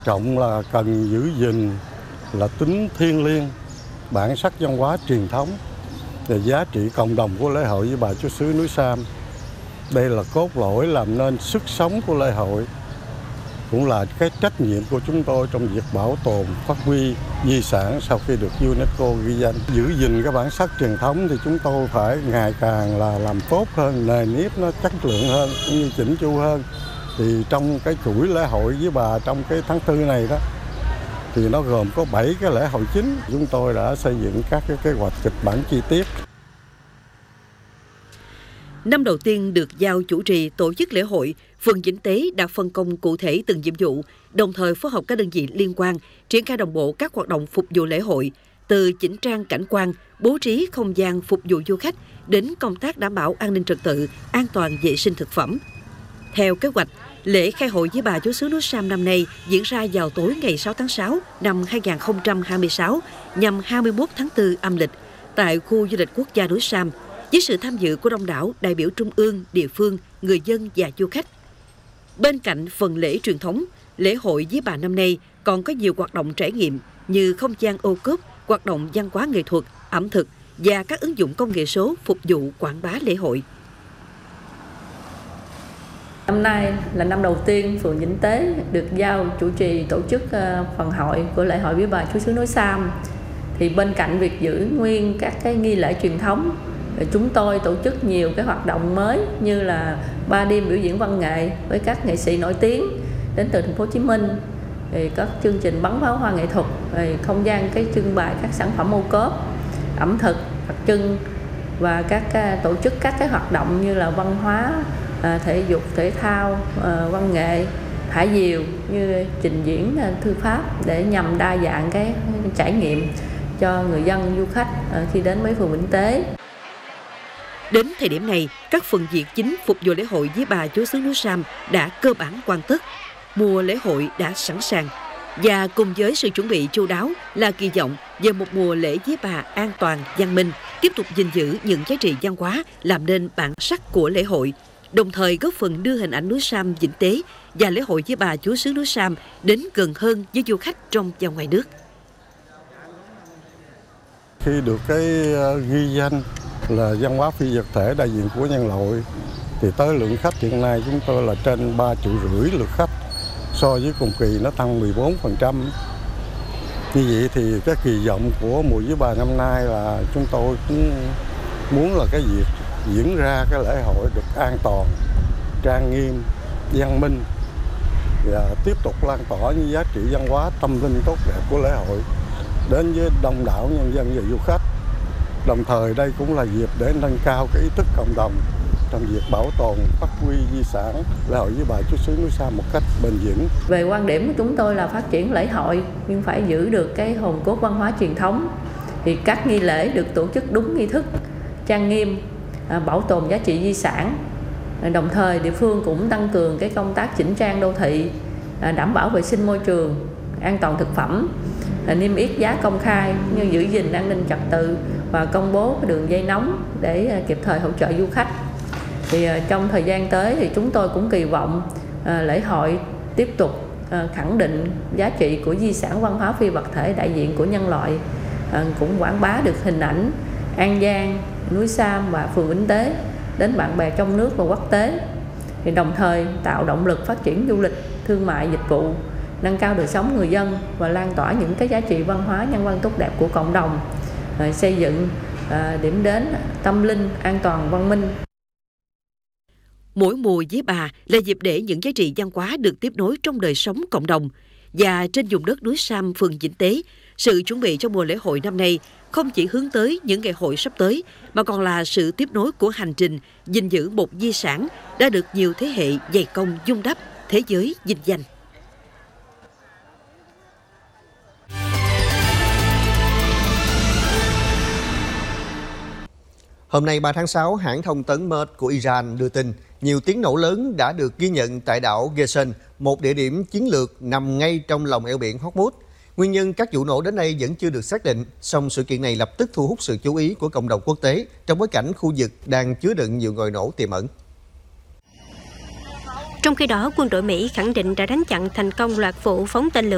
Trọng là cần giữ gìn là tính thiêng liêng, bản sắc văn hóa truyền thống và giá trị cộng đồng của lễ hội với bà Chúa xứ núi Sam. Đây là cốt lõi làm nên sức sống của lễ hội, cũng là cái trách nhiệm của chúng tôi trong việc bảo tồn, phát huy di sản sau khi được UNESCO ghi danh. Giữ gìn cái bản sắc truyền thống thì chúng tôi phải ngày càng là làm tốt hơn, nề nếp nó chất lượng hơn, cũng như chỉnh chu hơn. Thì trong cái chuỗi lễ hội với bà trong cái tháng 4 này đó, thì nó gồm có 7 cái lễ hội chính. Chúng tôi đã xây dựng các cái kế hoạch kịch bản chi tiết. Năm đầu tiên được giao chủ trì tổ chức lễ hội, phường Vĩnh Tế đã phân công cụ thể từng nhiệm vụ, đồng thời phối hợp các đơn vị liên quan, triển khai đồng bộ các hoạt động phục vụ lễ hội, từ chỉnh trang cảnh quan, bố trí không gian phục vụ du khách, đến công tác đảm bảo an ninh trật tự, an toàn vệ sinh thực phẩm. Theo kế hoạch, lễ khai hội với bà Chúa xứ núi Sam năm nay diễn ra vào tối ngày 6 tháng 6 năm 2026 nhằm 21 tháng 4 âm lịch tại khu du lịch quốc gia núi Sam, với sự tham dự của đông đảo đại biểu trung ương, địa phương, người dân và du khách. Bên cạnh phần lễ truyền thống, lễ hội với bà năm nay còn có nhiều hoạt động trải nghiệm như không gian ô cốp, hoạt động văn hóa nghệ thuật, ẩm thực và các ứng dụng công nghệ số phục vụ quảng bá lễ hội. Năm nay là năm đầu tiên phường Vĩnh Tế được giao chủ trì tổ chức phần hội của lễ hội với bà Chúa xứ núi Sam. Thì bên cạnh việc giữ nguyên các cái nghi lễ truyền thống, chúng tôi tổ chức nhiều cái hoạt động mới như là 3 đêm biểu diễn văn nghệ với các nghệ sĩ nổi tiếng đến từ thành phố Hồ Chí Minh, các chương trình bắn pháo hoa nghệ thuật, không gian cái trưng bày các sản phẩm ô cốp, ẩm thực đặc trưng và các tổ chức các cái hoạt động như là văn hóa, thể dục thể thao, văn nghệ, thả diều như trình diễn thư pháp để nhằm đa dạng cái trải nghiệm cho người dân du khách khi đến với phường Vĩnh Tế. Đến thời điểm này, các phần việc chính phục vụ lễ hội với bà Chúa xứ núi Sam đã cơ bản hoàn tất. Mùa lễ hội đã sẵn sàng và cùng với sự chuẩn bị chu đáo là kỳ vọng về một mùa lễ với bà an toàn, văn minh, tiếp tục gìn giữ những giá trị văn hóa làm nên bản sắc của lễ hội, đồng thời góp phần đưa hình ảnh núi Sam Vĩnh Tế và lễ hội với bà Chúa xứ núi Sam đến gần hơn với du khách trong và ngoài nước. Khi được cái ghi danh là văn hóa phi vật thể đại diện của nhân loại thì tới lượng khách hiện nay chúng tôi là trên 3,5 triệu lượt khách, so với cùng kỳ nó tăng 14%. Như vậy thì cái kỳ vọng của mùa với bà năm nay là chúng tôi cũng muốn là cái việc diễn ra cái lễ hội được an toàn, trang nghiêm, văn minh và tiếp tục lan tỏa những giá trị văn hóa tâm linh tốt đẹp của lễ hội đến với đông đảo nhân dân và du khách. Đồng thời đây cũng là dịp để nâng cao cái ý thức cộng đồng trong việc bảo tồn, phát huy di sản lễ hội với bà Chúa xứ núi Sam một cách bền vững. Về quan điểm của chúng tôi là phát triển lễ hội nhưng phải giữ được cái hồn cốt văn hóa truyền thống. Thì các nghi lễ được tổ chức đúng nghi thức, trang nghiêm, bảo tồn giá trị di sản. Đồng thời địa phương cũng tăng cường cái công tác chỉnh trang đô thị, đảm bảo vệ sinh môi trường, an toàn thực phẩm, niêm yết giá công khai như giữ gìn an ninh trật tự và công bố đường dây nóng để kịp thời hỗ trợ du khách. Thì trong thời gian tới thì chúng tôi cũng kỳ vọng lễ hội tiếp tục khẳng định giá trị của di sản văn hóa phi vật thể đại diện của nhân loại, cũng quảng bá được hình ảnh An Giang, núi Sam và phường Vĩnh Tế đến bạn bè trong nước và quốc tế. Thì đồng thời tạo động lực phát triển du lịch, thương mại, dịch vụ, nâng cao đời sống người dân và lan tỏa những cái giá trị văn hóa nhân văn tốt đẹp của cộng đồng, xây dựng điểm đến tâm linh, an toàn, văn minh. Mỗi mùa với bà là dịp để những giá trị văn hóa được tiếp nối trong đời sống cộng đồng. Và trên vùng đất núi Sam, phường Vĩnh Tế, sự chuẩn bị cho mùa lễ hội năm nay không chỉ hướng tới những ngày hội sắp tới, mà còn là sự tiếp nối của hành trình gìn giữ một di sản đã được nhiều thế hệ dày công vun đắp, thế giới vinh danh. Hôm nay 3 tháng 6, hãng thông tấn MERS của Iran đưa tin nhiều tiếng nổ lớn đã được ghi nhận tại đảo Ghezen, một địa điểm chiến lược nằm ngay trong lòng eo biển Hormuz. Nguyên nhân các vụ nổ đến nay vẫn chưa được xác định, song sự kiện này lập tức thu hút sự chú ý của cộng đồng quốc tế trong bối cảnh khu vực đang chứa đựng nhiều ngòi nổ tiềm ẩn. Trong khi đó, quân đội Mỹ khẳng định đã đánh chặn thành công loạt vụ phóng tên lửa